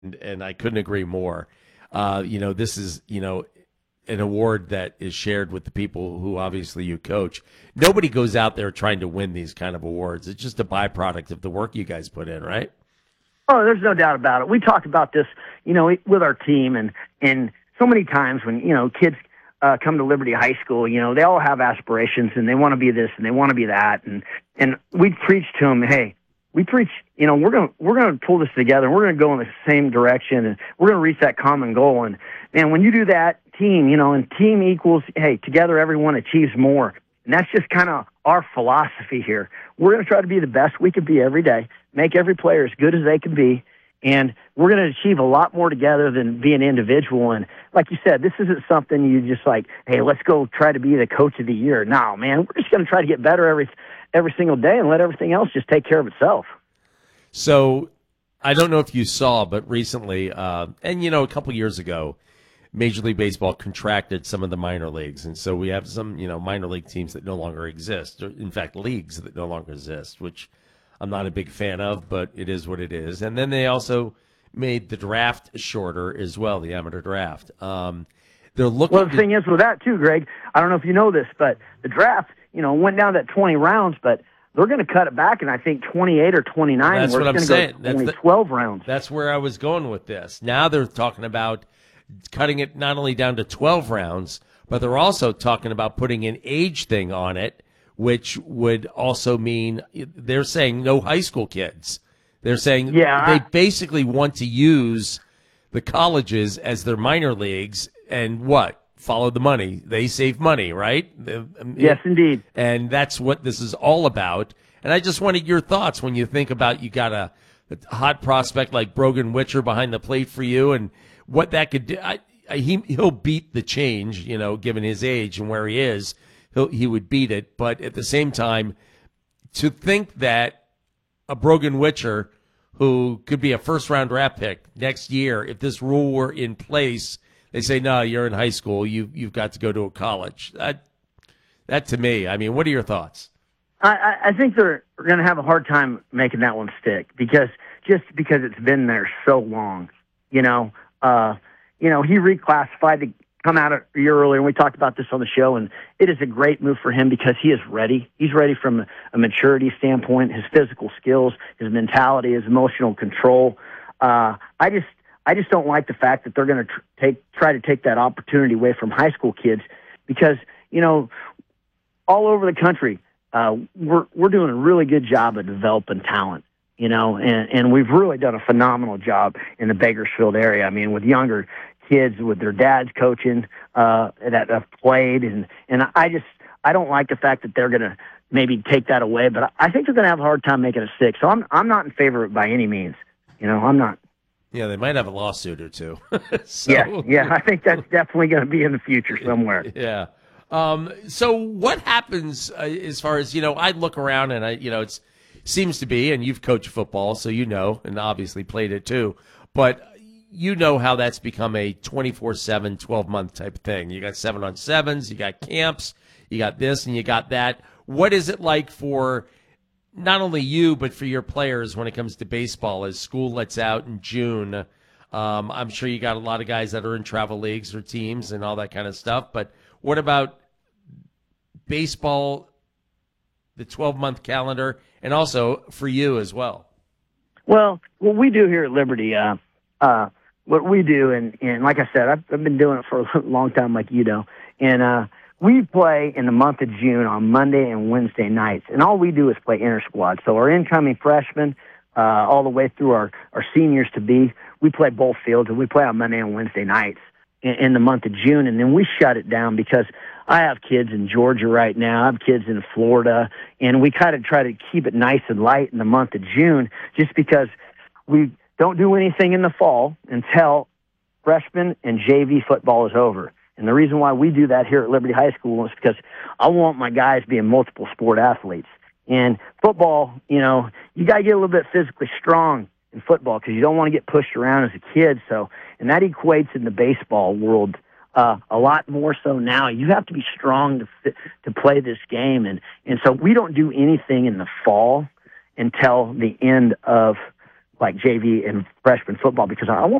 and I couldn't agree more. This is, an award that is shared with the people who obviously you coach. Nobody goes out there trying to win these kind of awards. It's just a byproduct of the work you guys put in, right? Oh, there's no doubt about it. We talked about this, with our team, and so many times when, kids come to Liberty High School, they all have aspirations and they want to be this and they want to be that. And we preach to them, hey, we're going to pull this together. We're going to go in the same direction, and we're going to reach that common goal. And when you do that, team, and team equals, hey, together everyone achieves more. And that's just kind of our philosophy here. We're going to try to be the best we can be every day, make every player as good as they can be, and we're going to achieve a lot more together than be an individual. And like you said, this isn't something you just like, hey, let's go try to be the coach of the year. No, man, we're just going to try to get better every single day and let everything else just take care of itself. So I don't know if you saw, but recently, and a couple years ago, Major League Baseball contracted some of the minor leagues. And so we have some, minor league teams that no longer exist, or in fact, leagues that no longer exist, which I'm not a big fan of, but it is what it is. And then they also made the draft shorter as well, the amateur draft. They're looking. Well, the thing is with that too, Greg, I don't know if you know this, but the draft, went down to 20 rounds, but they're going to cut it back, and I think 28 or 29. That's what I'm saying. That's only 12 rounds. That's where I was going with this. Now they're talking about cutting it not only down to 12 rounds, but they're also talking about putting an age thing on it, which would also mean they're saying no high school kids. They're saying they basically want to use the colleges as their minor leagues and follow the money. They save money, right? Yes, indeed. And that's what this is all about. And I just wanted your thoughts when you think about you got a hot prospect like Brogan Witcher behind the plate for you and what that could do. He'll beat the change, given his age and where he is. He would beat it. But at the same time, to think that a Brogan Witcher, who could be a first-round draft pick next year, if this rule were in place, they say, no, you're in high school. You've got to go to a college. That to me, what are your thoughts? I think they're going to have a hard time making that one stick because it's been there so long. He reclassified to come out a year earlier, and we talked about this on the show, and it is a great move for him because he is ready. He's ready from a maturity standpoint, his physical skills, his mentality, his emotional control. I just don't like the fact that they're going to try to take that opportunity away from high school kids because, all over the country, we're doing a really good job of developing talent. And we've really done a phenomenal job in the Bakersfield area. With younger kids, with their dads coaching that have played, and I don't like the fact that they're going to maybe take that away. But I think they're going to have a hard time making it stick. So I'm not in favor of it by any means. I'm not. Yeah, they might have a lawsuit or two. Yeah, I think that's definitely going to be in the future somewhere. Yeah. So what happens as far as I look around and it seems to be, and you've coached football, so and obviously played it too, but how that's become a 24/7, 12-month type of thing. You got 7-on-7s, you got camps, you got this and you got that. What is it like for not only you, but for your players when it comes to baseball as school lets out in June? I'm sure you got a lot of guys that are in travel leagues or teams and all that kind of stuff, but what about baseball, the 12-month calendar, and also for you as well? Well, what we do here at Liberty, what we do, and like I said, I've been doing it for a long time, like and we play in the month of June on Monday and Wednesday nights, and all we do is play inter-squad. So our incoming freshmen, all the way through our seniors to be, we play both fields, and we play on Monday and Wednesday nights in the month of June, and then we shut it down because I have kids in Georgia right now, I have kids in Florida, and we kind of try to keep it nice and light in the month of June just because we don't do anything in the fall until freshman and JV football is over. And the reason why we do that here at Liberty High School is because I want my guys being multiple sport athletes. And football, you got to get a little bit physically strong in football because you don't want to get pushed around as a kid. So, and that equates in the baseball world a lot more so now. You have to be strong to play this game. And so we don't do anything in the fall until the end of like JV and freshman football because I want